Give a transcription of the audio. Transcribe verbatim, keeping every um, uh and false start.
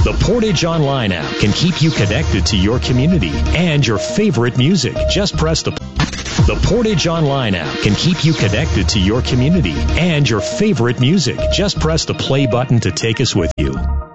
The Portage Online app can keep you connected to your community and your favorite music. Just press the The Portage Online app can keep you connected to your community and your favorite music. Just press the play button to take us with you.